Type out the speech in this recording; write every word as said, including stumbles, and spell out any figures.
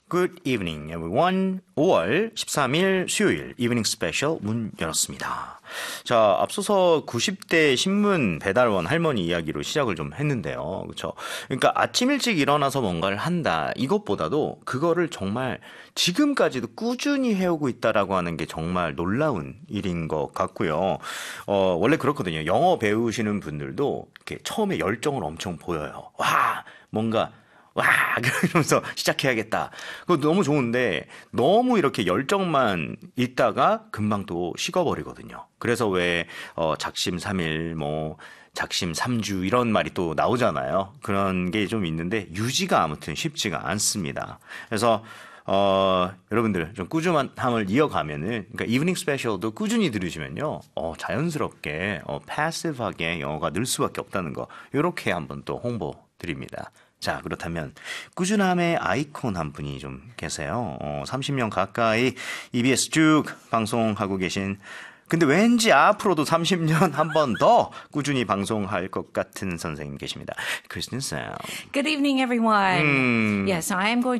Good evening, everyone. 오월 십삼일 수요일 이브닝 스페셜 문 열었습니다. 자, 앞서서 구십 대 신문 배달원 할머니 이야기로 시작을 좀 했는데요. 그렇죠? 그러니까 아침 일찍 일어나서 뭔가를 한다. 이것보다도 그거를 정말 지금까지도 꾸준히 해오고 있다라고 하는 게 정말 놀라운 일인 것 같고요. 어, 원래 그렇거든요. 영어 배우시는 분들도 이렇게 처음에 열정을 엄청 보여요. 와, 뭔가 와! 그러면서 시작해야겠다. 그거 너무 좋은데 너무 이렇게 열정만 있다가 금방 또 식어버리거든요. 그래서 왜 어, 작심삼일 뭐 작심삼주 이런 말이 또 나오잖아요. 그런 게 좀 있는데 유지가 아무튼 쉽지가 않습니다. 그래서 어, 여러분들 좀 꾸준함을 이어가면은, 그러니까 이브닝 스페셜도 꾸준히 들으시면요, 어, 자연스럽게, 어, 패시브하게 영어가 늘 수밖에 없다는 거, 요렇게 한번 또 홍보 드립니다. 자, 그렇다면 꾸준함의 아이콘 한 분이 좀 계세요. 어, 삼십 년 가까이 이비에스 쭉 방송하고 계신, 근데 왠지 앞으로도 삼십 년 한 번 더 꾸준히 방송할 것 같은 선생님 계십니다. 크리스틴 쌤. Good evening, everyone. 음. Yes, I am going